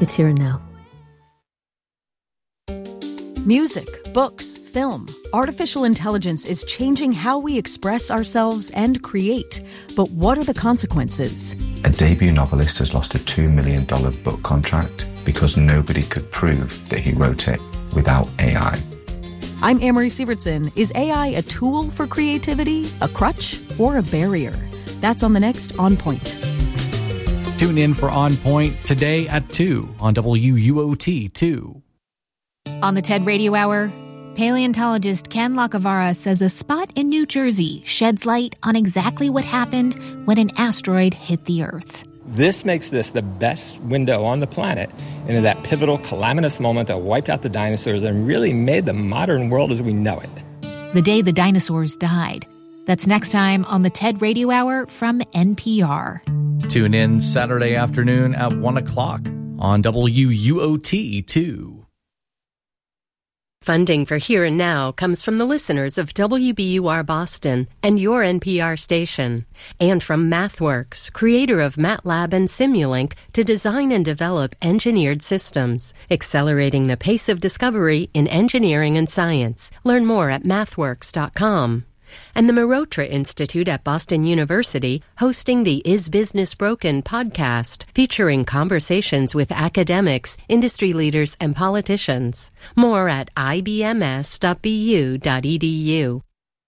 It's here and now. Music, books, film. Artificial intelligence is changing how we express ourselves and create. But what are the consequences? A debut novelist has lost a $2 million book contract because nobody could prove that he wrote it without AI. I'm Amory Sievertson. Is AI a tool for creativity, a crutch, or a barrier? That's on the next On Point. Tune in for On Point today at 2 on WUOT2. On the TED Radio Hour, paleontologist Ken Lacavara says a spot in New Jersey sheds light on exactly what happened when an asteroid hit the Earth. This makes this the best window on the planet into that pivotal, calamitous moment that wiped out the dinosaurs and really made the modern world as we know it. The day the dinosaurs died. That's next time on the TED Radio Hour from NPR. Tune in Saturday afternoon at 1 o'clock on WUOT2. Funding for Here and Now comes from the listeners of WBUR Boston and your NPR station, and from MathWorks, creator of MATLAB and Simulink, to design and develop engineered systems, accelerating the pace of discovery in engineering and science. Learn more at mathworks.com. And the Marotra Institute at Boston University, hosting the Is Business Broken podcast, featuring conversations with academics, industry leaders, and politicians. More at ibms.bu.edu.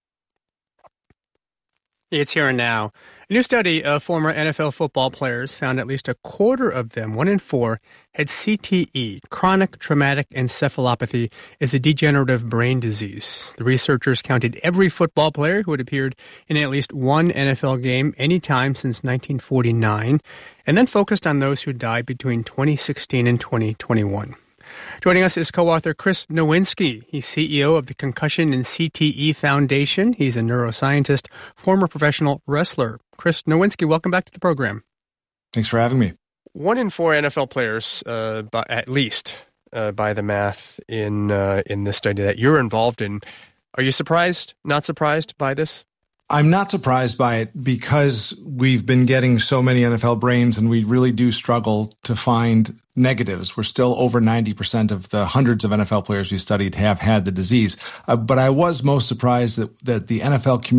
It's Here and Now. A new study of former NFL football players found at least a quarter of them, 1 in 4, had CTE, chronic traumatic encephalopathy, is a degenerative brain disease. The researchers counted every football player who had appeared in at least one NFL game any time since 1949, and then focused on those who died between 2016 and 2021. Joining us is co-author Chris Nowinski. He's CEO of the Concussion and CTE Foundation. He's a neuroscientist, former professional wrestler. Chris Nowinski, welcome back to the program. Thanks for having me. 1 in 4 NFL players, at least, by the math in this study that you're involved in. Are you surprised, not surprised by this? I'm not surprised by it because we've been getting so many NFL brains and we really do struggle to find negatives. We're still over 90% of the hundreds of NFL players we studied have had the disease. But I was most surprised that the NFL community